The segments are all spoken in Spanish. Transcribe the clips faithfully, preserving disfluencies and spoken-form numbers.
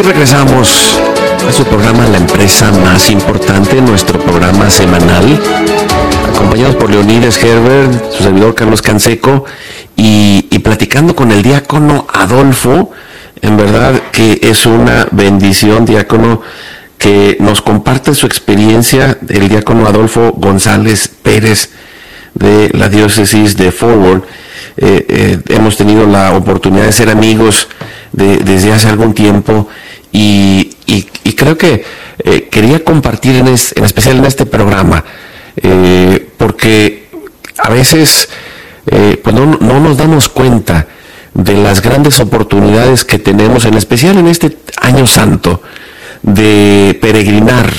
regresamos a su programa La Empresa Más Importante, nuestro programa semanal, acompañados por Leonides Herbert, su servidor Carlos Canseco, y, y platicando con el diácono Adolfo. En verdad que es una bendición, diácono, que nos comparte su experiencia, el diácono Adolfo González Pérez, de la diócesis de Forward. Eh, eh, hemos tenido la oportunidad de ser amigos de, desde hace algún tiempo, y, y, y creo que eh, quería compartir en, es, en especial en este programa, eh, porque a veces eh, pues no, no nos damos cuenta de las grandes oportunidades que tenemos, en especial en este año santo, de peregrinar,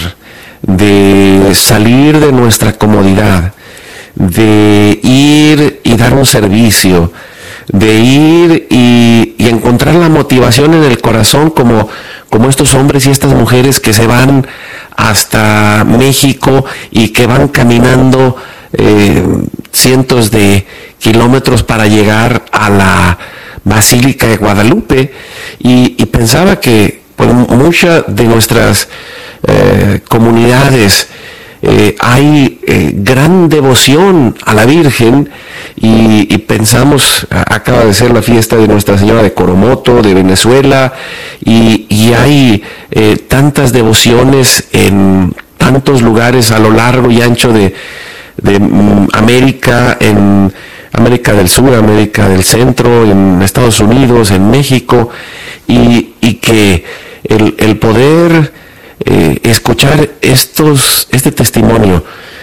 de salir de nuestra comodidad, de ir y dar un servicio, de ir y, y encontrar la motivación en el corazón, como, como estos hombres y estas mujeres que se van hasta México y que van caminando eh, cientos de kilómetros para llegar a la Basílica de Guadalupe, y, y pensaba que pues, muchas de nuestras eh, comunidades Eh, hay eh, gran devoción a la Virgen, y, y pensamos, acaba de ser la fiesta de Nuestra Señora de Coromoto, de Venezuela, y, y hay eh, tantas devociones en tantos lugares a lo largo y ancho de, de um, América, en América del Sur, América del Centro, en Estados Unidos, en México, y, y que el, el poder Eh, escuchar estos, este testimonio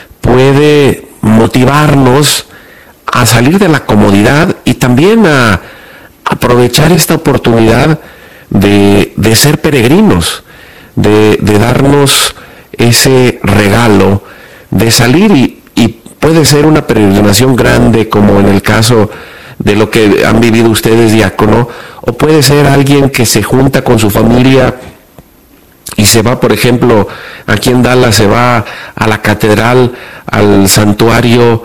puede motivarnos a salir de la comodidad y también a aprovechar esta oportunidad de, de ser peregrinos, de, de darnos ese regalo de salir, y, y puede ser una peregrinación grande, como en el caso de lo que han vivido ustedes, diácono, o puede ser alguien que se junta con su familia y se va, por ejemplo, aquí en Dallas, se va a la catedral, al santuario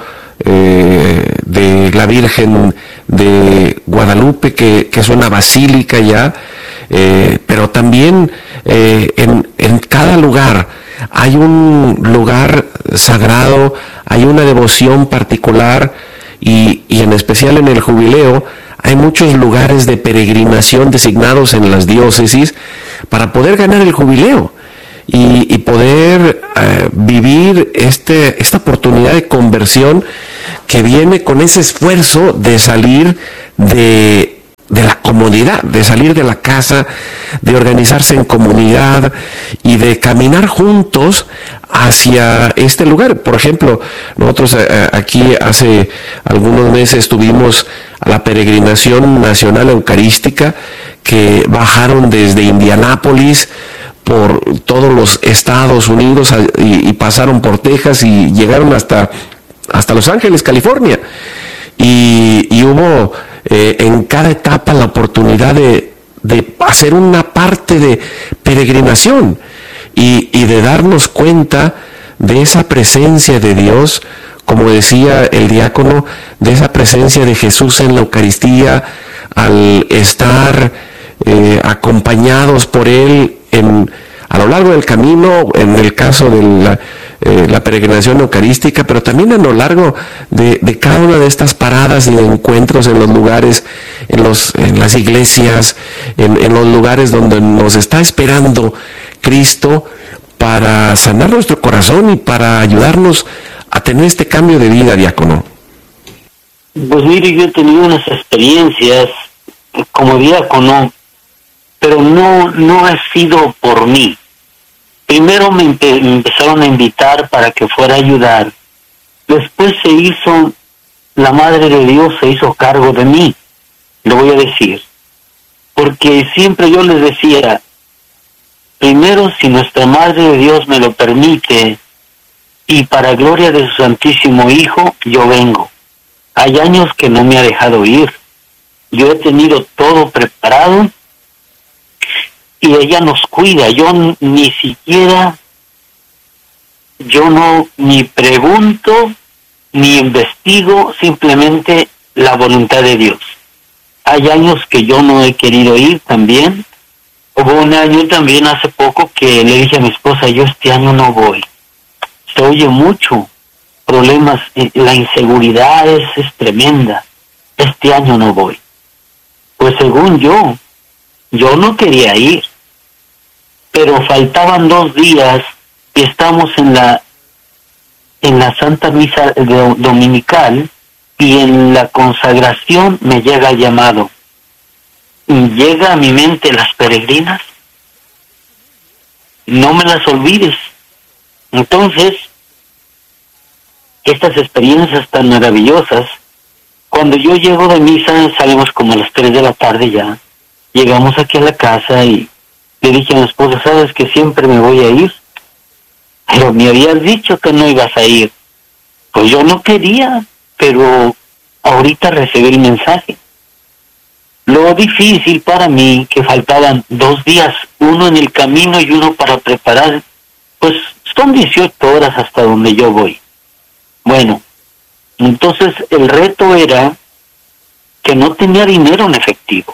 eh, de la Virgen de Guadalupe, que, que es una basílica ya, eh, pero también eh, en, en cada lugar hay un lugar sagrado, hay una devoción particular, y, y en especial en el jubileo hay muchos lugares de peregrinación designados en las diócesis para poder ganar el jubileo y, y poder eh, vivir este, esta oportunidad de conversión que viene con ese esfuerzo de salir de, de la comodidad, de salir de la casa, de organizarse en comunidad y de caminar juntos hacia este lugar. Por ejemplo, nosotros eh, aquí hace algunos meses tuvimos a la peregrinación nacional eucarística, que bajaron desde Indianápolis por todos los Estados Unidos y, y pasaron por Texas y llegaron hasta, hasta Los Ángeles, California. Y, y hubo eh, en cada etapa la oportunidad de, de hacer una parte de peregrinación y, y de darnos cuenta de esa presencia de Dios, como decía el diácono, de esa presencia de Jesús en la Eucaristía, al estar eh, acompañados por Él en, a lo largo del camino, en el caso de la, eh, la peregrinación eucarística, pero también a lo largo de, de cada una de estas paradas y de encuentros en los lugares, en, los, en las iglesias, en, en los lugares donde nos está esperando Cristo para sanar nuestro corazón y para ayudarnos a tener este cambio de vida, diácono. Pues mire, yo he tenido unas experiencias como diácono, pero no, no ha sido por mí. Primero me, empe- me empezaron a invitar para que fuera a ayudar. Después se hizo, la Madre de Dios se hizo cargo de mí, lo voy a decir. Porque siempre yo les decía, primero, si nuestra Madre de Dios me lo permite, y para gloria de su Santísimo Hijo, yo vengo. Hay años que no me ha dejado ir. Yo he tenido todo preparado y ella nos cuida. Yo ni siquiera, yo no ni pregunto ni investigo, simplemente la voluntad de Dios. Hay años que yo no he querido ir también, Hubo un año también hace poco que le dije a mi esposa, yo este año no voy. Se oye mucho, problemas, la inseguridad es, es tremenda. Este año no voy. Pues según yo, yo no quería ir, pero faltaban dos días y estamos en la en la Santa Misa Dominical y en la consagración me llega el llamado. Y llega a mi mente las peregrinas. No me las olvides. Entonces, estas experiencias tan maravillosas, cuando yo llego de misa, salimos como a las tres de la tarde ya, llegamos aquí a la casa y le dije a mi esposa, ¿sabes que siempre me voy a ir? Pero me habías dicho que no ibas a ir. Pues yo no quería, pero ahorita recibí el mensaje. Lo difícil para mí, que faltaban dos días, uno en el camino y uno para preparar, pues son dieciocho horas hasta donde yo voy. Bueno, entonces el reto era que no tenía dinero en efectivo.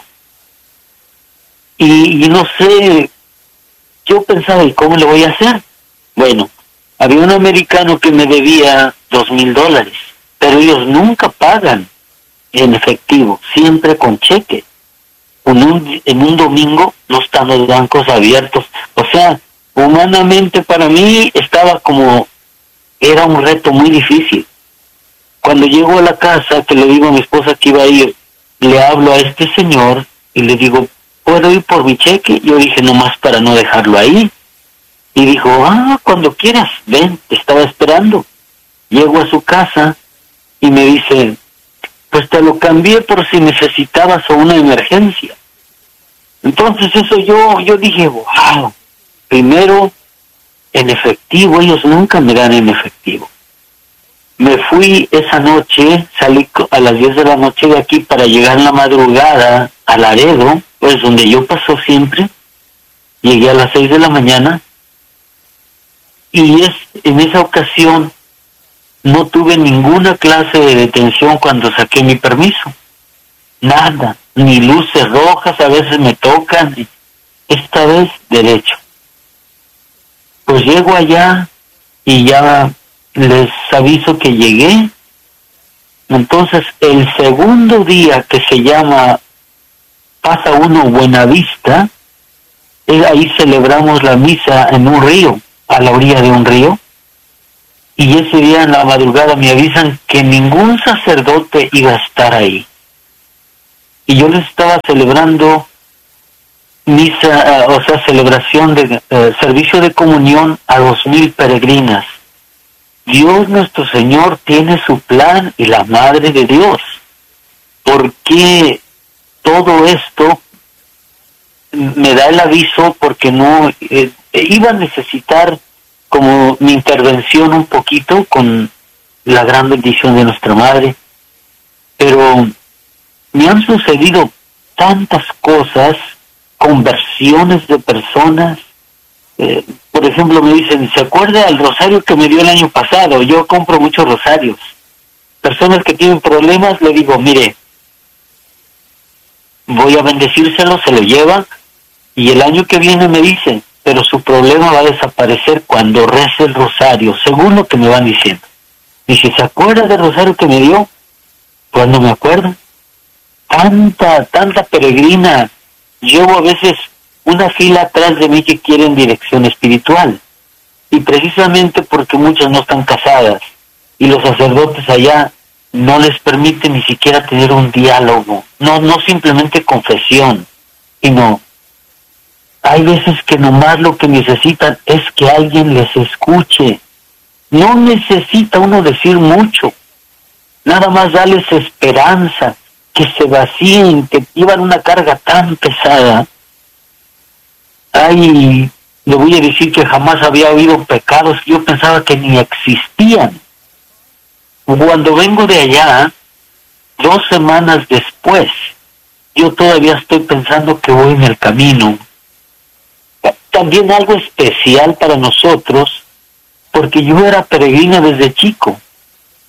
Y, y no sé, yo pensaba, ¿y cómo le voy a hacer? Bueno, había un americano que me debía dos mil dólares, pero ellos nunca pagan en efectivo, siempre con cheque. En un, en un domingo no están los bancos abiertos. O sea, humanamente para mí estaba como, era un reto muy difícil. Cuando llego a la casa, que le digo a mi esposa que iba a ir, le hablo a este señor y le digo, ¿puedo ir por mi cheque? Yo dije, nomás para no dejarlo ahí. Y dijo, ah, cuando quieras, ven, te estaba esperando. Llego a su casa y me dice, pues te lo cambié por si necesitabas o una emergencia. Entonces eso yo, yo dije, wow, primero en efectivo, ellos nunca me dan en efectivo. Me fui esa noche, salí a las diez de la noche de aquí para llegar en la madrugada a Laredo, pues donde yo paso siempre. Llegué a las seis de la mañana y es en esa ocasión no tuve ninguna clase de detención cuando saqué mi permiso. Nada, ni luces rojas, a veces me tocan, esta vez derecho. Pues llego allá y ya les aviso que llegué. Entonces el segundo día, que se llama Pasa Uno Buenavista, ahí celebramos la misa en un río, a la orilla de un río. Y ese día en la madrugada me avisan que ningún sacerdote iba a estar ahí. Y yo les estaba celebrando misa, uh, o sea, celebración de uh, servicio de comunión a dos mil peregrinas. Dios nuestro Señor tiene su plan y la Madre de Dios. ¿Por qué todo esto me da el aviso? Porque no eh, iba a necesitar como mi intervención un poquito con la gran bendición de nuestra Madre, pero me han sucedido tantas cosas, conversiones de personas. Eh, por ejemplo, me dicen, ¿se acuerda del rosario que me dio el año pasado? Yo compro muchos rosarios. Personas que tienen problemas, le digo, mire, voy a bendecírselo, se lo lleva, y el año que viene me dicen, pero su problema va a desaparecer cuando rece el rosario, según lo que me van diciendo. Dice, ¿se acuerda del rosario que me dio? Pues no me acuerdo. Tanta, tanta peregrina. Llevo a veces una fila atrás de mí que quieren dirección espiritual. Y precisamente porque muchas no están casadas. Y los sacerdotes allá no les permiten ni siquiera tener un diálogo. No, no simplemente confesión, sino hay veces que nomás lo que necesitan es que alguien les escuche. No necesita uno decir mucho. Nada más darles esperanza, que se vacíen, que llevan una carga tan pesada. Ay, le voy a decir que jamás había oído pecados que yo pensaba que ni existían. Cuando vengo de allá, dos semanas después, yo todavía estoy pensando que voy en el camino. También algo especial para nosotros, porque yo era peregrina desde chico.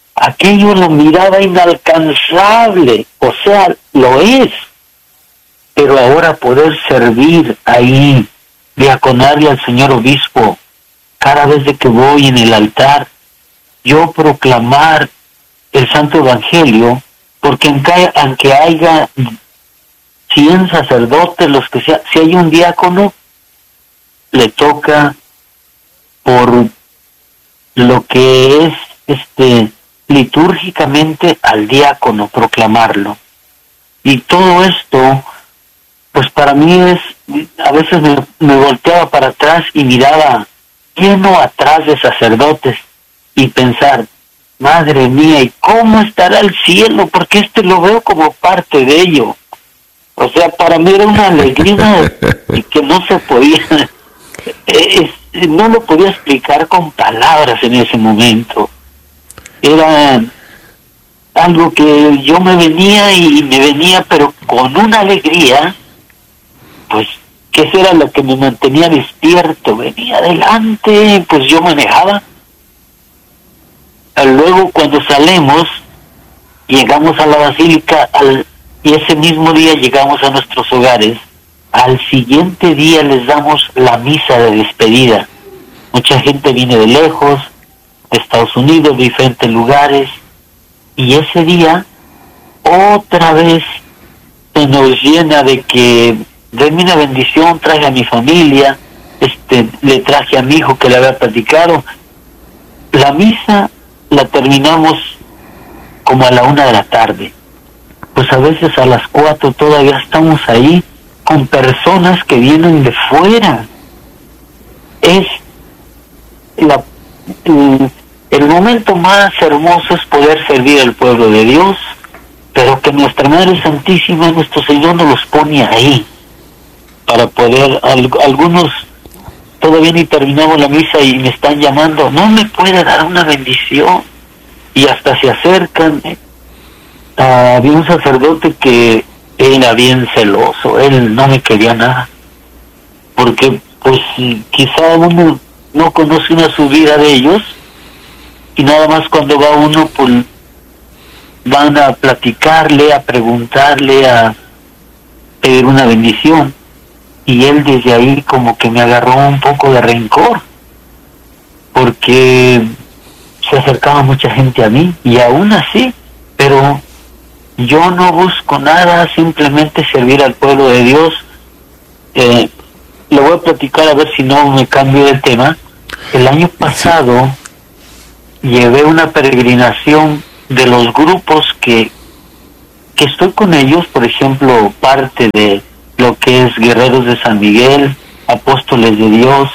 Aquello lo miraba inalcanzable, o sea, lo es. pero ahora poder servir ahí, diaconarle al señor obispo, cada vez de que voy en el altar, yo proclamar el Santo Evangelio, porque aunque haya cien sacerdotes, los que sea, si hay un diácono, le toca por lo que es este litúrgicamente al diácono proclamarlo. Y todo esto, pues para mí es, a veces me, me volteaba para atrás y miraba lleno atrás de sacerdotes y pensar, madre mía, ¿y cómo estará el cielo? Porque este lo veo como parte de ello. O sea, para mí era una alegría que no se podía, es, no lo podía explicar con palabras en ese momento. Era algo que yo me venía y me venía, pero con una alegría, pues, que eso era lo que me mantenía despierto. Venía adelante, pues yo manejaba. Luego, cuando salimos, llegamos a la basílica, al, y ese mismo día llegamos a nuestros hogares. Al siguiente día les damos la misa de despedida. Mucha gente viene de lejos, de Estados Unidos, de diferentes lugares, y ese día otra vez se nos llena de que denme una bendición, traje a mi familia, este, le traje a mi hijo que le había platicado. La misa la terminamos como a la una de la tarde. Pues a veces a las cuatro todavía estamos ahí con personas que vienen de fuera. Es la, el, el momento más hermoso es poder servir al pueblo de Dios, pero que nuestra Madre Santísima, nuestro Señor, nos los pone ahí para poder, al, algunos todavía ni terminamos la misa y me están llamando, no me puede dar una bendición, y hasta se acercan. Uh, había un sacerdote que era bien celoso, él no me quería nada, porque pues quizá uno no conoce una subida de ellos, y nada más cuando va uno, pues van a platicarle, a preguntarle, a pedir una bendición, y él desde ahí como que me agarró un poco de rencor, porque se acercaba mucha gente a mí, y aún así, pero yo no busco nada, simplemente servir al pueblo de Dios. Eh, le voy a platicar a ver si no me cambio de tema. El año pasado llevé una peregrinación de los grupos que, que estoy con ellos, por ejemplo, parte de lo que es Guerreros de San Miguel, Apóstoles de Dios,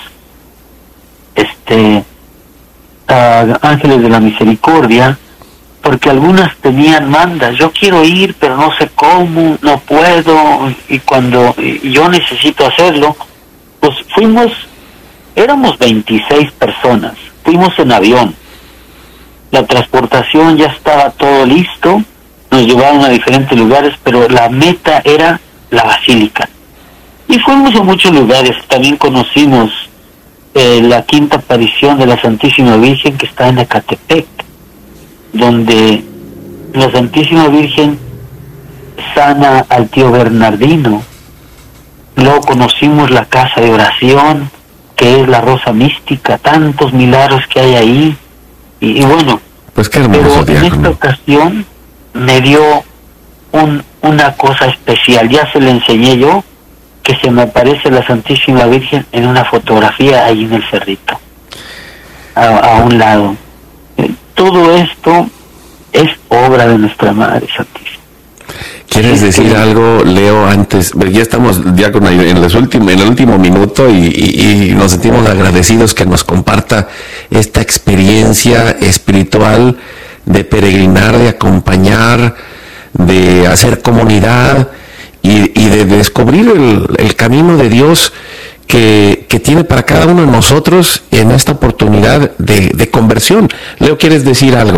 este, uh, Ángeles de la Misericordia, porque algunas tenían mandas, yo quiero ir, pero no sé cómo, no puedo, y cuando yo necesito hacerlo, pues fuimos, éramos veintiséis personas, fuimos en avión, la transportación ya estaba todo listo, nos llevaron a diferentes lugares, pero la meta era la basílica. Y fuimos a muchos lugares, también conocimos eh, la quinta aparición de la Santísima Virgen que está en Ecatepec, donde la Santísima Virgen sana al tío Bernardino. Luego conocimos la casa de oración, que es la Rosa Mística, tantos milagros que hay ahí, y, y bueno, pues qué hermoso, pero en esta ocasión me dio un, una cosa especial, ya se le enseñé yo, que se me aparece la Santísima Virgen en una fotografía ahí en el cerrito, a, a un lado. Todo esto es obra de nuestra Madre Santísima. ¿Quieres decir algo, Leo, antes? Ya estamos ya con en, en, los últimos, en el último minuto y, y, y nos sentimos agradecidos que nos comparta esta experiencia espiritual de peregrinar, de acompañar, de hacer comunidad y, y de descubrir el, el camino de Dios que, que tiene para cada uno de nosotros en esta oportunidad de, de conversión. Leo, ¿quieres decir algo?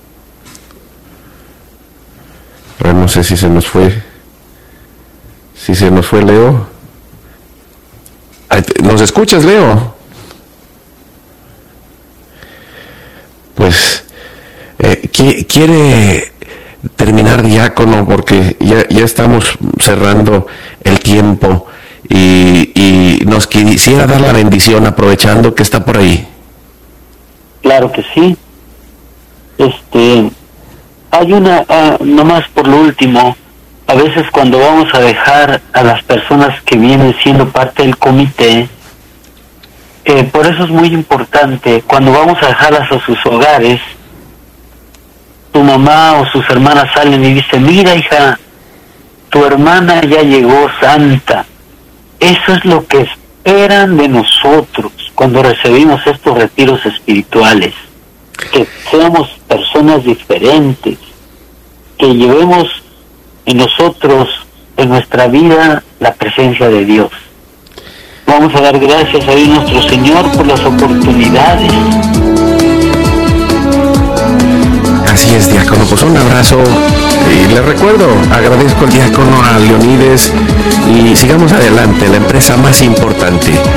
Pero no sé si se nos fue. Si se nos fue Leo. ¿Nos escuchas, Leo? Pues eh, quiere terminar, diácono, porque ya, ya estamos cerrando el tiempo y, y nos quisiera dar la bendición aprovechando que está por ahí. Claro que sí. Este, hay una, uh, nomás por lo último, a veces cuando vamos a dejar a las personas que vienen siendo parte del comité, eh, por eso es muy importante, cuando vamos a dejarlas a sus hogares, tu mamá o sus hermanas salen y dicen, mira hija, tu hermana ya llegó santa. Eso es lo que esperan de nosotros cuando recibimos estos retiros espirituales, que seamos personas diferentes, que llevemos en nosotros, en nuestra vida, la presencia de Dios. Vamos a dar gracias a Dios nuestro Señor por las oportunidades. Así es, diácono, pues un abrazo y le recuerdo, agradezco al diácono, a Leonides, y sigamos adelante, la empresa más importante.